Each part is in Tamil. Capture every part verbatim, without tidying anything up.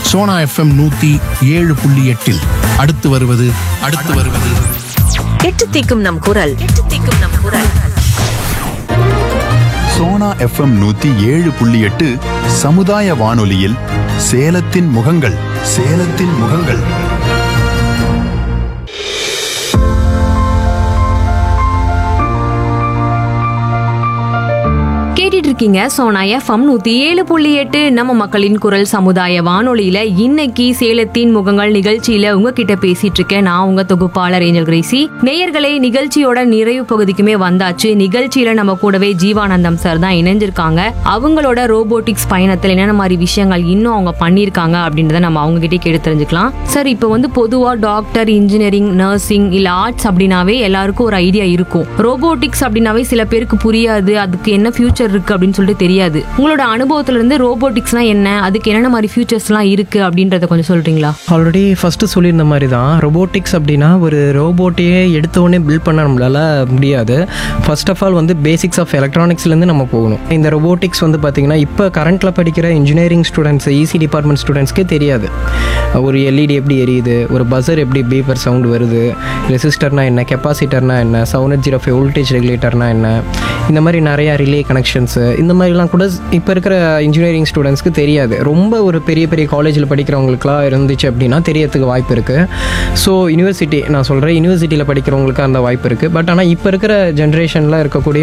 சோனா எஃப்எம் நூத்தி ஏழு புள்ளி எட்டில் அடுத்து வருவது அடுத்து வருவது எட்டு தீக்கும் நம் குரல் எட்டு தீக்கும் நம் குரல். சோனா எஃப்எம் நூத்தி ஏழு புள்ளி எட்டு சமுதாய வானொலியில் சேலத்தின் முகங்கள் சேலத்தின் முகங்கள். கேட்டுட்டு இருக்கீங்க சோனா எஃப்எம் நூத்தி ஏழு புள்ளி எட்டு நம்ம மக்களின் குரல் சமுதாய வானொலியில. இன்னைக்கு சேலத்தின் முகங்கள் நிகழ்ச்சியில உங்ககிட்ட பேசிட்டு இருக்கேன் நான் உங்க தொகுப்பாளர் ஏஞ்சல் கிரேசி. நேயர்களே, நிகழ்ச்சியோட நிறைவு பகுதிக்குமே வந்தாச்சு. நிகழ்ச்சியில நம்ம கூடவே ஜீவானந்தம் சார் தான் இணைஞ்சிருக்காங்க. அவங்களோட ரோபோட்டிக்ஸ் பயணத்துல என்னென்ன மாதிரி விஷயங்கள் இன்னும் அவங்க பண்ணிருக்காங்க அப்படின்றத நம்ம அவங்க கிட்டே கேட்டு தெரிஞ்சுக்கலாம். சார், இப்போ வந்து பொதுவா டாக்டர், இன்ஜினியரிங், நர்சிங் இல்ல ஆர்ட்ஸ் அப்படின்னாவே எல்லாருக்கும் ஒரு ஐடியா இருக்கும். ரோபோட்டிக்ஸ் அப்படின்னாவே சில பேருக்கு புரியாது, அதுக்கு என்ன ஃபியூச்சர் இருக்கு அப்படின்னு சொல்லிட்டு தெரியாது. உங்களோட அனுபவத்துல இருந்து ரோபோட்டிக்ஸ்னா என்ன, அதுக்கு என்னென்ன மாதிரி ஃபியூச்சர்ஸ்லாம் இருக்கு அப்படின்றத கொஞ்சம் சொல்றீங்களா? ஆல்ரெடி ஃபர்ஸ்ட் சொல்லியிருந்த மாதிரி தான், ரோபோட்டிக்ஸ் அப்படின்னா ஒரு ரோபோட்டையே எடுத்த உடனே பில்ட் பண்ண நம்மளால முடியாது. ஃபர்ஸ்ட் ஆஃப் ஆல் வந்து பேசிக்ஸ் ஆஃப் எலக்ட்ரானிக்ஸ்லேருந்து நம்ம போகணும். இந்த ரோபோட்டிக்ஸ் வந்து பார்த்தீங்கன்னா இப்போ கரண்ட்டில் படிக்கிற இன்ஜினியரிங் ஸ்டூடெண்ட்ஸ், ஈசி டிபார்ட்மெண்ட் ஸ்டூடெண்ட்ஸ்க்கே தெரியாது. ஒரு எல்இடி எப்படி எரியுது, ஒரு பஸர் எப்படி பீப்பர் சவுண்ட் வருது, ரெசிஸ்டர்னா என்ன, கெப்பாசிட்டர்னா என்ன, செவன் ஜீரோ ஃபைவ் வோல்டேஜ் ரெகுலேட்டர்னா என்ன, இந்த மாதிரி நிறையா ரிலே கனெக்ஷன்ஸு, இந்த மாதிரிலாம் கூட இப்போ இருக்கிற இன்ஜினியரிங் ஸ்டூடெண்ட்ஸ்க்கு தெரியாது. ரொம்ப ஒரு பெரிய பெரிய காலேஜில் படிக்கிறவங்களுக்குலாம் இருந்துச்சு அப்படின்னா தெரியறதுக்கு வாய்ப்பு இருக்குது. ஸோ யூனிவர்சிட்டி நான் சொல்கிறேன், யூனிவர்சிட்டியில் படிக்கிறவங்களுக்கு அந்த வாய்ப்பு இருக்குது. பட் ஆனால் இப்போ இருக்கிற ஜென்ரேஷனில் இருக்கக்கூடிய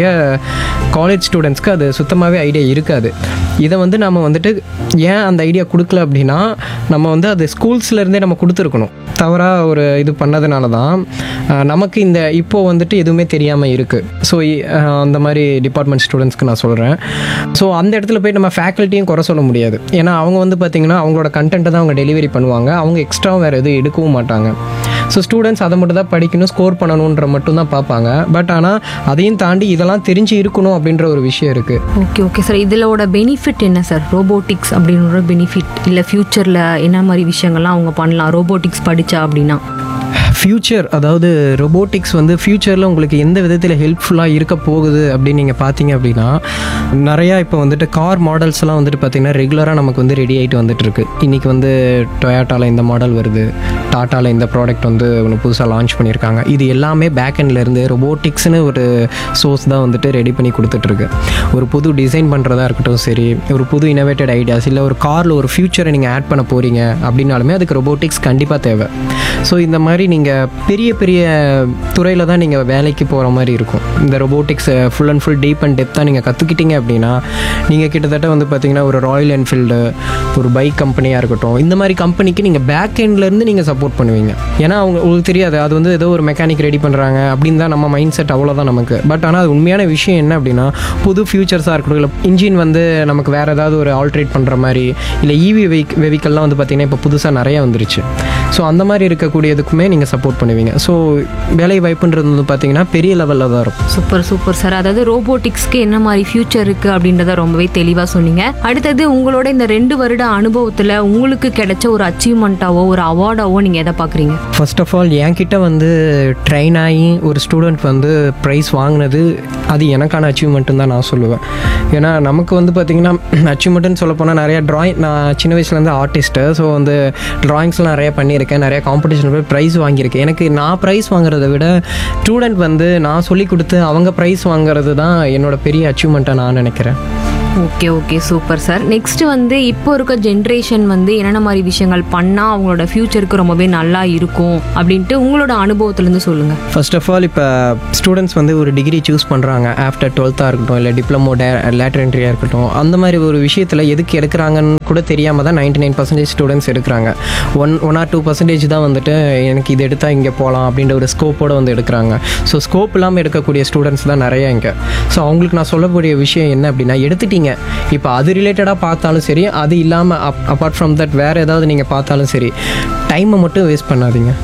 காலேஜ் ஸ்டூடெண்ட்ஸ்க்கு அது சுத்தமாகவே ஐடியா இருக்காது. இதை வந்து நம்ம வந்துட்டு ஏன் அந்த ஐடியா கொடுக்கல அப்படின்னா, நம்ம வந்து அது ஸ்கூல்ஸ்லேருந்தே நம்ம கொடுத்துருக்கணும். தவறாக ஒரு இது பண்ணதுனால தான் நமக்கு இந்த இப்போது வந்துட்டு எதுவுமே தெரியாமல் இருக்குது. ஸோ அந்த மாதிரி டிபார்ட்மெண்ட் ஸ்டூடெண்ட்ஸ்க்கு நான் சொல்கிறேன். ஸோ அந்த இடத்துல போய் நம்ம ஃபேக்கல்ட்டியும் குறை சொல்ல முடியாது. ஏன்னா அவங்க வந்து பார்த்திங்கன்னா அவங்களோட கண்டென்ட்டை தான் அவங்க டெலிவரி பண்ணுவாங்க. அவங்க எக்ஸ்ட்ராவும் வேறு எதுவும் எடுக்கவும் மாட்டாங்க. ஸோ ஸ்டூடெண்ட்ஸ் அதை மட்டும் தான் படிக்கணும், ஸ்கோர் பண்ணணுன்ற மட்டும் தான் பார்ப்பாங்க. பட் ஆனால் அதையும் தாண்டி இதெல்லாம் தெரிஞ்சு இருக்கணும் அப்படின்ற ஒரு விஷயம் இருக்குது. ஓகே ஓகே சார், இதிலோட பெனிஃபிட் என்ன சார்? ரோபோட்டிக்ஸ் அப்படின்ற பெனிஃபிட் இல்லை ஃபியூச்சரில் என்ன மாதிரி விஷயங்கள்லாம் அவங்க பண்ணலாம் ரோபோட்டிக்ஸ் படித்தா அப்படின்னா? ஃப்யூச்சர், அதாவது ரோபோட்டிக்ஸ் வந்து ஃப்யூச்சரில் உங்களுக்கு எந்த விதத்தில் ஹெல்ப்ஃபுல்லாக இருக்க போகுது அப்படின்னு நீங்கள் பார்த்தீங்க அப்படின்னா, நிறையா இப்போ வந்துட்டு கார் மாடல்ஸ்லாம் வந்துட்டு பார்த்திங்கன்னா ரெகுலராக நமக்கு வந்து ரெடி ஆகிட்டு வந்துட்டுருக்கு. இன்றைக்கி வந்து டொயாட்டாவில் இந்த மாடல் வருது, டாட்டாவில் இந்த ப்ராடக்ட் வந்து ஒன்று புதுசாக லான்ச் பண்ணியிருக்காங்க. இது எல்லாமே பேக் எண்ட்லேருந்து ரொபோட்டிக்ஸ்னு ஒரு சோர்ஸ் தான் வந்துட்டு ரெடி பண்ணி கொடுத்துட்ருக்கு. ஒரு புது டிசைன் பண்ணுறதா இருக்கட்டும் சரி, ஒரு புது இனோவேட்டட் ஐடியாஸ், இல்லை ஒரு காரில் ஒரு ஃப்யூச்சரை நீங்கள் ஆட் பண்ண போகிறீங்க அப்படின்னாலுமே அதுக்கு ரொபோட்டிக்ஸ் கண்டிப்பாக தேவை. ஸோ இந்த மாதிரி நீங்கள் பெரிய பெரிய துறையில் தான் நீங்கள் வேலைக்கு போகிற மாதிரி இருக்கும். இந்த ரொபோட்டிக்ஸை full and full deep and டெப்த்தாக நீங்கள் கற்றுக்கிட்டீங்க அப்படின்னா, நீங்கள் கிட்டத்தட்ட வந்து பார்த்திங்கன்னா ஒரு ராயல் என்ஃபீல்டு, ஒரு பைக் கம்பெனியாக இருக்கட்டும், இந்த மாதிரி கம்பெனிக்கு நீங்கள் பேக் எண்ட்லேருந்து நீங்கள் சப்போர்ட் பண்ணுவீங்க. ஏன்னா அவங்க உங்களுக்கு தெரியாது அது வந்து ஏதோ ஒரு மெக்கானிக் ரெடி பண்ணுறாங்க அப்படின்னு தான் நம்ம மைண்ட் செட், அவ்வளோதான் நமக்கு. பட் ஆனால் அது உண்மையான விஷயம் என்ன அப்படின்னா, புது ஃபியூச்சர்ஸாக இருக்கட்டும், இல்லை இன்ஜின் வந்து நமக்கு வேறு ஏதாவது ஒரு ஆல்ட்ரேட் பண்ணுற மாதிரி, இல்லை ஈவி வெஹிக் வெஹிக்கல்லாம் வந்து பார்த்திங்கன்னா இப்போ புதுசாக நிறையா வந்துருச்சு. ஸோ அந்த மாதிரி இருக்கக்கூடியதுக்குமே நீங்கள் சப்போர்ட் பண்ணுவீங்க. ஸோ வேலை வாய்ப்புன்றது வந்து பார்த்தீங்கன்னா பெரிய லெவலில் தான் இருக்கும். Super super sir. அதாவது ரோபோட்டிக்ஸ்க்கு என்ன மாதிரி ஃபியூச்சர் இருக்குது அப்படின்றத ரொம்பவே தெளிவாக சொன்னீங்க. அடுத்தது உங்களோட இந்த ரெண்டு வருட அனுபவத்தில் உங்களுக்கு கிடைச்ச ஒரு அச்சீவ்மெண்ட்டாவோ ஒரு அவார்டாவோ நீங்கள் எதை பார்க்குறீங்க? ஃபர்ஸ்ட் ஆஃப் ஆல் என்கிட்ட வந்து ட்ரெயின் ஆகி ஒரு ஸ்டூடெண்ட் வந்து ப்ரைஸ் வாங்கினது அது எனக்கான அச்சீவ்மெண்ட்டுன்னு தான் நான் சொல்லுவேன். ஏன்னா நமக்கு வந்து பார்த்திங்கன்னா அச்சீவ்மெண்ட்டுன்னு சொல்ல போனால் நிறையா ட்ராயிங், நான் சின்ன வயசுலேருந்து ஆர்டிஸ்ட்டு. ஸோ வந்து ட்ராயிங்ஸ்லாம் நிறையா பண்ணியிருக்கேன், நிறையா காம்படிஷன் போய் ப்ரைஸ் வாங்கியிருக்கேன். எனக்கு நான் ப்ரைஸ் வாங்குறத விட ஸ்டூடெண்ட் வந்து நான் சொல்லி கொடுத்து அவங்க ப்ரைஸ் வாங்குறது தான் என்னோட பெரிய அச்சீவ்மெண்ட்டாக நான் நினைக்கிறேன். Okay okay super sir. Next வந்து இப்போ இருக்க ஜென்ரேஷன் வந்து என்னென்ன மாதிரி விஷயங்கள் பண்ணால் அவங்களோட ஃபியூச்சருக்கு ரொம்பவே நல்லா இருக்கும் அப்படின்ட்டு உங்களோட அனுபவத்துலேருந்து சொல்லுங்கள். ஃபர்ஸ்ட் ஆஃப் ஆல் இப்போ ஸ்டூடெண்ட்ஸ் வந்து ஒரு டிகிரி சூஸ் பண்ணுறாங்க, ஆஃப்டர் டுவெல்த்தாக இருக்கட்டும், இல்லை டிப்ளமோ டே லேட்டர் என்ட்ரியாக இருக்கட்டும், அந்த மாதிரி ஒரு விஷயத்தில் எதுக்கு எடுக்கிறாங்கன்னு கூட தெரியாமல் தான் நைன்டி நைன் பர்சன்டேஜ் ஸ்டூடெண்ட்ஸ் எடுக்கிறாங்க. One one R two percentage தான் வந்துட்டு எனக்கு இது எடுத்தால் இங்கே போகலாம் அப்படின்ற ஒரு ஸ்கோப்போடு வந்து எடுக்கிறாங்க. ஸோ ஸ்கோப் இல்லாமல் எடுக்கக்கூடிய ஸ்டூடெண்ட்ஸ் தான் நிறையா இங்கே. ஸோ அவங்களுக்கு நான் சொல்லக்கூடிய விஷயம் என்ன அப்படின்னா, எடுத்துட்டீங்க இப்போ அது ரிலேட்டடாக பார்த்தாலும் சரி, அது இல்லாமல் அப் அப்பார்ட் ஃப்ரம் தட் வேறு ஏதாவது நீங்கள் பார்த்தாலும் சரி, டைமை மட்டும் வேஸ்ட் பண்ணாதீங்க.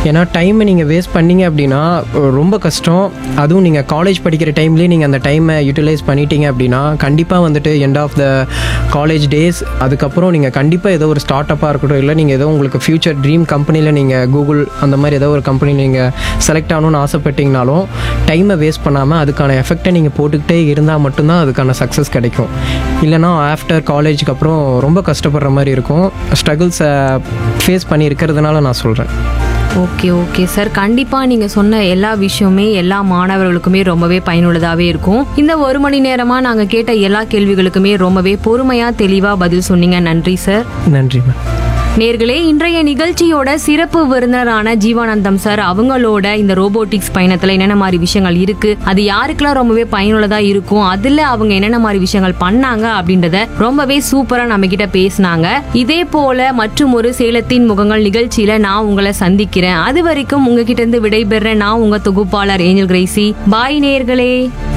ஏன்னா டைமை நீங்கள் வேஸ்ட் பண்ணீங்க அப்படின்னா ரொம்ப கஷ்டம். அதுவும் நீங்கள் காலேஜ் படிக்கிற டைம்லேயே நீங்கள் அந்த டைமை யூட்டிலைஸ் பண்ணிட்டீங்க அப்படின்னா கண்டிப்பாக வந்துட்டு end of the college days அதுக்கப்புறம் நீங்கள் கண்டிப்பாக ஏதோ ஒரு ஸ்டார்ட் அப்பாக இருக்கட்டும், இல்லை நீங்கள் ஏதோ உங்களுக்கு ஃப்யூச்சர் ட்ரீம் கம்பெனியில் நீங்கள் கூகுள் அந்த மாதிரி ஏதோ ஒரு கம்பெனியில் நீங்கள் செலக்ட் ஆகணும்னு ஆசைப்பட்டீங்கனாலும் டைமை வேஸ்ட் பண்ணாமல் அதுக்கான எஃபெக்டை நீங்கள் போட்டுக்கிட்டே இருந்தால் மட்டும்தான் அதுக்கான சக்ஸஸ் கிடைக்கும். இல்லைனா ஆஃப்டர் காலேஜுக்கு அப்புறம் ரொம்ப கஷ்டப்படுற மாதிரி இருக்கும். ஸ்ட்ரகிள்ஸை ஃபேஸ் பண்ணி இருக்கிறதுனால நான் சொல்கிறேன். ஓகே ஓகே சார், கண்டிப்பாக நீங்கள் சொன்ன எல்லா விஷயமே எல்லா மாணவர்களுக்குமே ரொம்பவே பயனுள்ளதாகவே இருக்கும். இந்த ஒரு மணி நேரமாக நாங்கள் கேட்ட எல்லா கேள்விகளுக்குமே ரொம்பவே பொறுமையாக தெளிவாக பதில் சொன்னீங்க. நன்றி சார். நன்றி மேம். நேர்களே, இன்றைய நிகழ்ச்சியோட சிறப்பு விருந்தினரான ஜீவானந்தம் சார் அவங்களோட இந்த ரோபோட்டிக்ஸ் பயணத்தில் என்னென்ன மாதிரி விஷயங்கள் இருக்கு, அது யாருக்கெல்லாம் ரொம்பவே பயனுள்ளதா இருக்கும், அதுல அவங்க என்னென்ன மாதிரி விஷயங்கள் பண்ணாங்க அப்படின்றத ரொம்பவே சூப்பரா நம்ம கிட்ட பேசினாங்க. இதே போல மற்றும் ஒரு சேலத்தின் முகங்கள் நிகழ்ச்சியில நான் உங்களை சந்திக்கிறேன். அது வரைக்கும் உங்ககிட்ட இருந்து விடைபெற நான் உங்க தொகுப்பாளர் ஏஞ்சல் கிரேசி. பாய் நேர்களே.